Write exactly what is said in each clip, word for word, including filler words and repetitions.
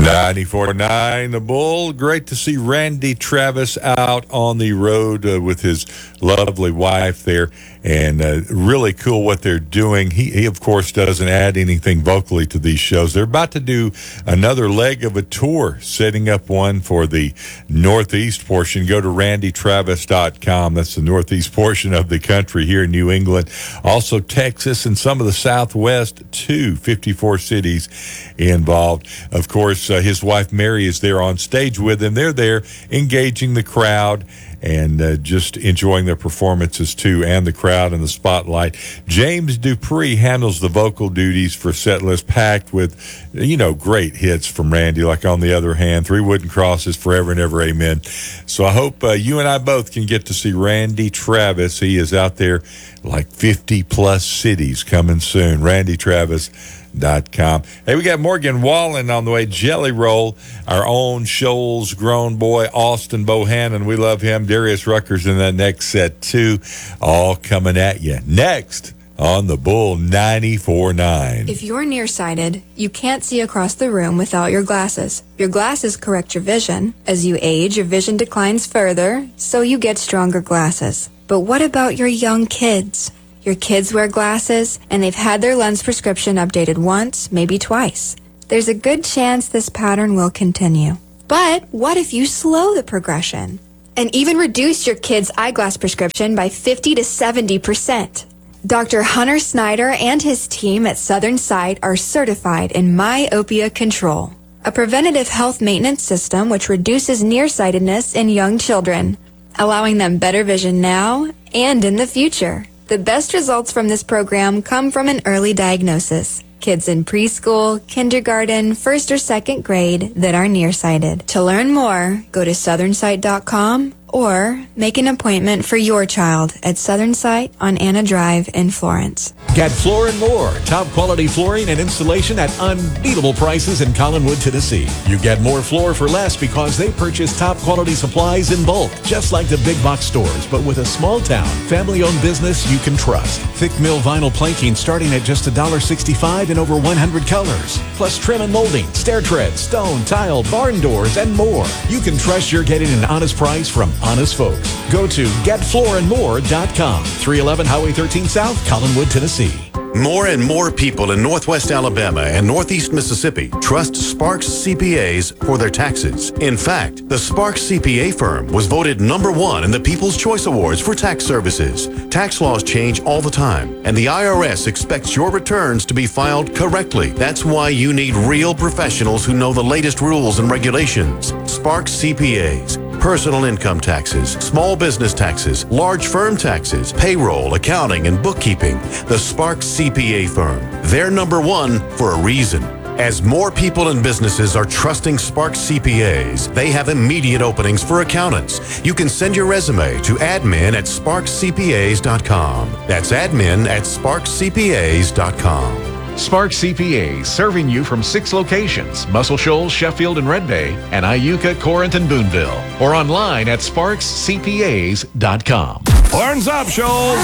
ninety-four point nine The Bull. Great to see Randy Travis out on the road uh, with his lovely wife there, and uh, really cool what they're doing. He, he, of course, doesn't add anything vocally to these shows. They're about to do another leg of a tour, setting up one for the Northeast portion. Go to randy travis dot com. That's the Northeast portion of the country here in New England. Also Texas and some of the Southwest, too. fifty-four cities involved. Of course, uh, his wife Mary is there on stage with him. They're there engaging the crowd and uh, just enjoying their performances, too, and the crowd and the spotlight. James Dupree handles the vocal duties for set list packed with, you know, great hits from Randy, like On the Other Hand, Three Wooden Crosses, Forever and Ever, Amen. So I hope uh, you and I both can get to see Randy Travis. He is out there like fifty-plus cities coming soon. randy travis dot com. Hey, we got Morgan Wallen on the way. Jelly Roll, our own Shoals grown boy, Austin Bohannon. We love him. Darius Rucker's in that next set, too. All coming at you next on the Bull ninety-four point nine. If you're nearsighted, you can't see across the room without your glasses. Your glasses correct your vision. As you age, your vision declines further, so you get stronger glasses. But what about your young kids? Your kids wear glasses, and they've had their lens prescription updated once, maybe twice. There's a good chance this pattern will continue. But what if you slow the progression and even reduce your kid's eyeglass prescription by fifty to seventy percent? Doctor Hunter Snyder and his team at Southern Sight are certified in myopia control, a preventative health maintenance system which reduces nearsightedness in young children, allowing them better vision now and in the future. The best results from this program come from an early diagnosis. Kids in preschool, kindergarten, first or second grade that are nearsighted. To learn more, go to southern sight dot com or make an appointment for your child at Southern Sight on Anna Drive in Florence. Get Floor and More, top quality flooring and installation at unbeatable prices in Collinwood, Tennessee. You get more floor for less because they purchase top quality supplies in bulk, just like the big box stores, but with a small town, family-owned business you can trust. Thick mill vinyl planking starting at just one dollar and sixty-five cents in over one hundred colors. Plus trim and molding, stair treads, stone, tile, barn doors, and more. You can trust you're getting an honest price from honest folks. Go to get floor and more dot com. three eleven Highway thirteen South, Collinwood, Tennessee. More and more people in Northwest Alabama and Northeast Mississippi trust Sparks C P As for their taxes. In fact, the Sparks C P A firm was voted number one in the People's Choice Awards for tax services. Tax laws change all the time, and the I R S expects your returns to be filed correctly. That's why you need real professionals who know the latest rules and regulations. Sparks C P As. Personal income taxes, small business taxes, large firm taxes, payroll, accounting, and bookkeeping. The Sparks C P A firm. They're number one for a reason. As more people and businesses are trusting Sparks C P As, they have immediate openings for accountants. You can send your resume to admin at sparks c p as dot com. That's admin at sparks c p as dot com. Sparks C P A, serving you from six locations: Muscle Shoals, Sheffield, and Red Bay, and Iuka, Corinth, and Boonville. Or online at sparks c p as dot com. Horns up, Shoals!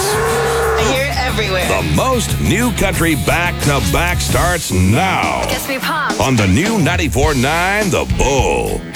I hear it everywhere. The most new country back-to-back starts now. Gets me pumped. On the new ninety-four point nine The Bull.